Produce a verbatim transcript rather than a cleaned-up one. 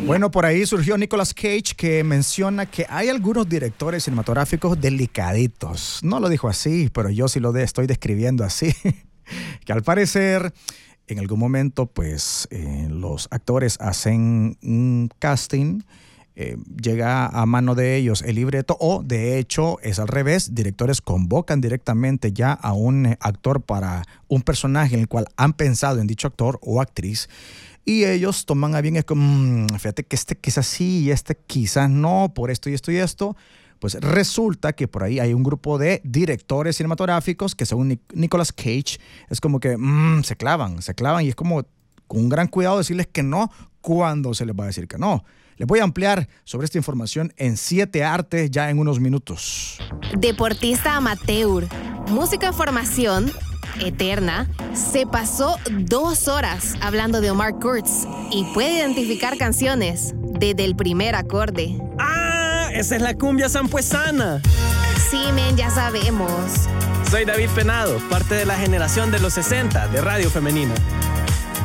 Bueno, por ahí surgió Nicolas Cage, que menciona que hay algunos directores cinematográficos delicaditos. No lo dijo así, pero yo sí lo de, estoy describiendo así. Que al parecer, en algún momento, pues, eh, los actores hacen un casting, eh, llega a mano de ellos el libreto, o de hecho es al revés, directores convocan directamente ya a un actor para un personaje en el cual han pensado en dicho actor o actriz, y ellos toman a bien, es como, mmm, fíjate que este quizás sí y este quizás no, por esto y esto y esto. Pues resulta que por ahí hay un grupo de directores cinematográficos que, según Nic- Nicolas Cage, es como que mmm, se clavan, se clavan, y es como con un gran cuidado decirles que no cuando se les va a decir que no. Les voy a ampliar sobre esta información en Siete Artes ya en unos minutos. Deportista amateur, música en formación eterna, se pasó dos horas hablando de Omar Kurz y puede identificar canciones desde el primer acorde. ¡Ah! Esa es la cumbia sampuesana. Sí, men, ya sabemos. Soy David Penado, parte de la generación de los sesenta de Radio Femenina.